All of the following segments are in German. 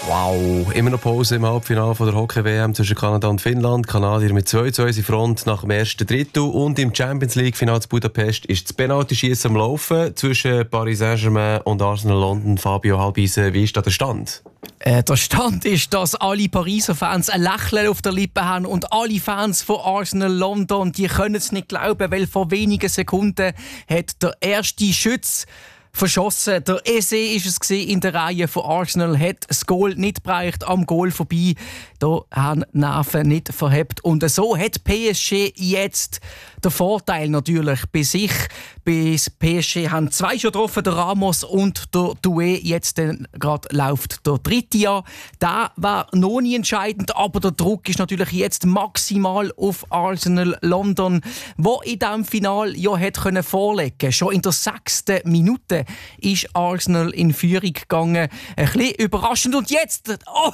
Wow, immer noch Pause im Halbfinale von der Hockey-WM zwischen Kanada und Finnland. Kanadier mit 2:2 in Front nach dem ersten Drittel. Und im Champions League-Final zu Budapest ist das Penalty-Schiessen am Laufen zwischen Paris Saint-Germain und Arsenal London. Fabio Halbise, wie ist da der Stand? Der Stand ist, dass alle Pariser Fans ein Lächeln auf der Lippe haben und alle Fans von Arsenal London, die können es nicht glauben, weil vor wenigen Sekunden hat der erste Schütz verschossen. Der Eze ist es in der Reihe von Arsenal, hat das Goal nicht gereicht, am Goal vorbei. Da haben die Nerven nicht verhebt. Und so hat PSG jetzt den Vorteil natürlich bei sich. Bei PSG haben zwei schon getroffen, der Ramos und der Doué. Jetzt gerade läuft der dritte an. Der war noch nie entscheidend, aber der Druck ist natürlich jetzt maximal auf Arsenal London, wo in diesem Final ja hätte vorlegen können. Schon in der 6. Minute ist Arsenal in Führung gegangen. Ein bisschen überraschend. Und jetzt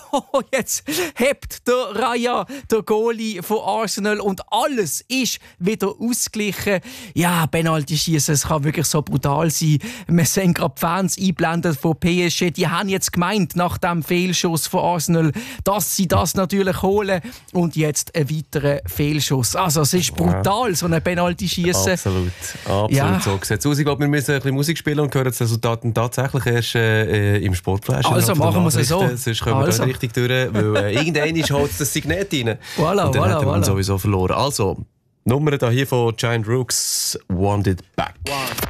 hebt der Raya, der Goalie von Arsenal, und alles ist wieder ausgeglichen. Ja, Penalty-Schiessen, es kann wirklich so brutal sein. Wir sehen gerade Fans einblenden von PSG. Die haben jetzt gemeint, nach dem Fehlschuss von Arsenal, dass sie das natürlich holen. Und jetzt ein weiterer Fehlschuss. Also es ist brutal, so ein Penalty-Schiessen. Absolut Ja. so sieht es aus. Ich glaube, wir müssen ein bisschen Musik spielen und hören das Resultat tatsächlich erst im Sportflash. Also machen wir es so. Sonst kommen wir da nicht richtig durch, weil irgendwann holt das Signet rein. Voilà, und dann hätten wir voilà. sowieso verloren. Also, Nummer hier von Giant Rooks, Want It Back.